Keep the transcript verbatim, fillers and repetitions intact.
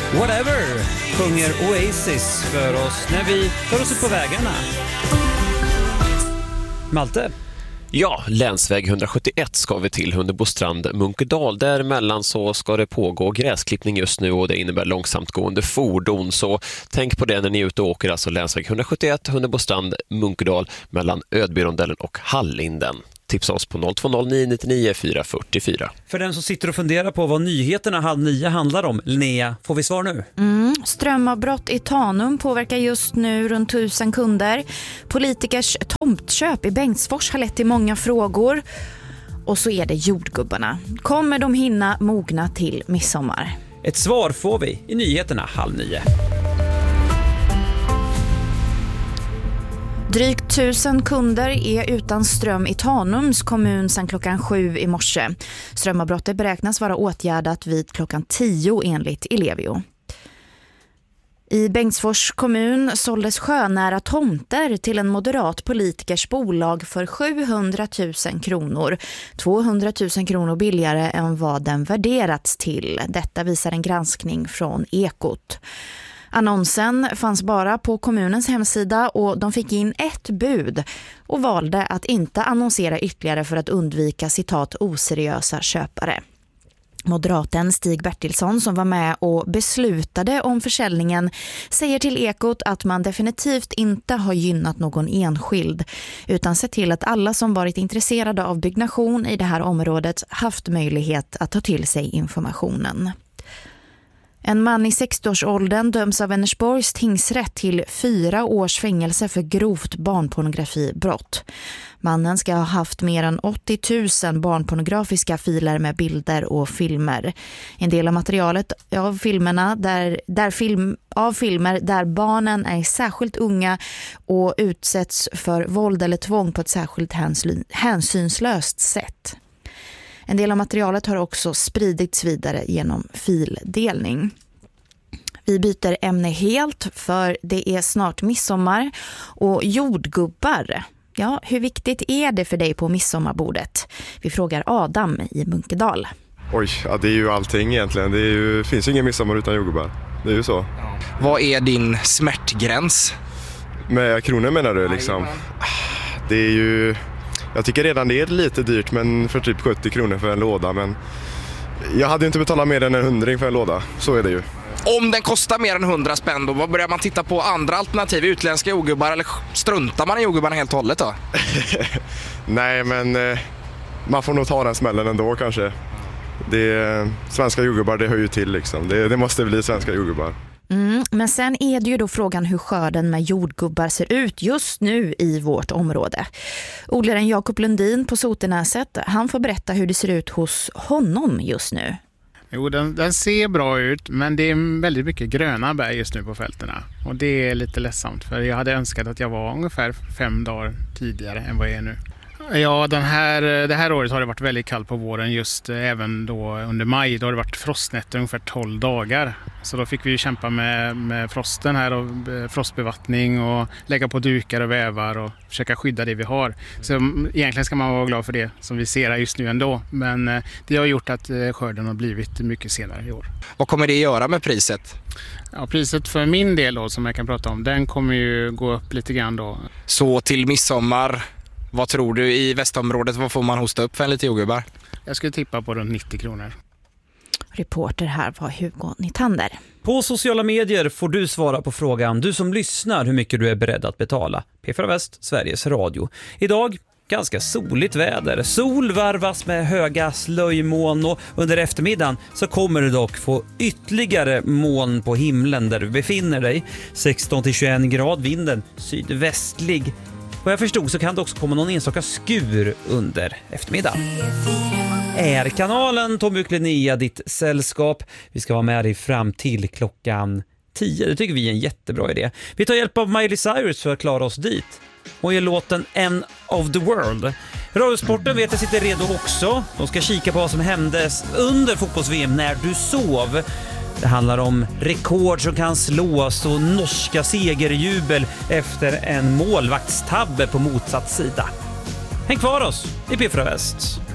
Whatever sjunger Oasis för oss när vi tar oss upp på vägarna. Malte? Ja, länsväg hundrasjuttioett ska vi till Hunnebostrand Munkedal. Däremellan så ska det pågå gräsklippning just nu och det innebär långsamt gående fordon. Så tänk på det när ni är ute och åker, alltså länsväg hundrasjuttioett Hunnebostrand Munkedal mellan Ödbyrondellen och Hallinden. Tipsa oss på noll två noll nio nio nio fyra fyra fyra. För den som sitter och funderar på vad nyheterna halv nio handlar om, Linnea, får vi svar nu? Mm, strömavbrott i Tanum påverkar just nu runt tusen kunder. Politikers tomtköp i Bengtsfors har lett till många frågor. Och så är det jordgubbarna. Kommer de hinna mogna till midsommar? Ett svar får vi i nyheterna halv nio. Drygt tusen kunder är utan ström i Tanums kommun sedan klockan sju i morse. Strömavbrottet beräknas vara åtgärdat vid klockan tio enligt Ellevio. I Bengtsfors kommun såldes sjönära tomter till en moderat politikers bolag för sjuhundratusen kronor. tvåhundratusen kronor billigare än vad den värderats till. Detta visar en granskning från Ekot. Annonsen fanns bara på kommunens hemsida och de fick in ett bud och valde att inte annonsera ytterligare för att undvika citat oseriösa köpare. Moderaten Stig Bertilsson som var med och beslutade om försäljningen säger till Ekot att man definitivt inte har gynnat någon enskild utan sett till att alla som varit intresserade av byggnation i det här området haft möjlighet att ta till sig informationen. En man i sextioårsåldern döms av Vänersborgs tingsrätt till fyra års fängelse för grovt barnpornografibrott. Mannen ska ha haft mer än åttio tusen barnpornografiska filer med bilder och filmer. En del av materialet av filmerna där, där film, av filmer där barnen är särskilt unga och utsätts för våld eller tvång på ett särskilt hänsyn, hänsynslöst sätt. En del av materialet har också spridits vidare genom fildelning. Vi byter ämne helt för det är snart midsommar och jordgubbar. Ja, hur viktigt är det för dig på midsommarbordet? Vi frågar Adam i Munkedal. Oj, ja, det är ju allting egentligen. Det är ju, finns ju ingen midsommar utan jordgubbar. Det är ju så. Vad är din smärtgräns? Med kronor menar du liksom? Det är ju... Jag tycker redan det är lite dyrt, men för typ sjuttio kronor för en låda. Men jag hade inte betalat mer än en hundring för en låda. Så är det ju. Om den kostar mer än hundra spänn då, vad börjar man titta på andra alternativ? Utländska jordgubbar eller struntar man i jordgubbarna helt och hållet då? Nej, men eh, man får nog ta den smällen ändå kanske. Det, svenska jordgubbar, det hör ju till liksom. Det, det måste bli svenska jordgubbar. Mm, men sen är det ju då frågan hur skörden med jordgubbar ser ut just nu i vårt område. Odlaren Jakob Lundin på Sotenäset, han får berätta hur det ser ut hos honom just nu. Jo, den, den ser bra ut, men det är väldigt mycket gröna bär just nu på fälterna. Och det är lite ledsamt, för jag hade önskat att jag var ungefär fem dagar tidigare än vad jag är nu. Ja, den här, det här året har det varit väldigt kallt på våren, just även då under maj. Då har det varit frostnätter ungefär tolv dagar. Så då fick vi kämpa med, med frosten här och frostbevattning och lägga på dukar och vävar och försöka skydda det vi har. Så egentligen ska man vara glad för det som vi ser här just nu ändå. Men det har gjort att skörden har blivit mycket senare i år. Vad kommer det göra med priset? Ja, priset för min del då, som jag kan prata om, den kommer ju gå upp lite grann då. Så till midsommar... Vad tror du i västområdet? Vad får man hosta upp för en lite jordgubbar? Jag skulle tippa på runt nittio kronor. Reporter här var Hugo Nittander. På sociala medier får du svara på frågan, du som lyssnar, hur mycket du är beredd att betala. P fyra Väst, Sveriges Radio. Idag ganska soligt väder. Sol varvas med höga slöjmoln och under eftermiddagen så kommer du dock få ytterligare moln på himlen där du befinner dig. sexton till tjugoen grad, vinden sydvästlig. Vad jag förstod så kan det också komma någon enstaka skur under eftermiddagen. Är kanalen Tommy och Linnea ditt sällskap? Vi ska vara med dig fram till klockan tio. Det tycker vi är en jättebra idé. Vi tar hjälp av Miley Cyrus för att klara oss dit. Och i låten End of the World. Radiosporten vet jag sitter redo också. De ska kika på vad som hände under fotbolls-V M när du sov. Det handlar om rekord som kan slås och norska segerjubel efter en målvaktstabbe på motsatt sida. Häng kvar oss i P fyra Väst.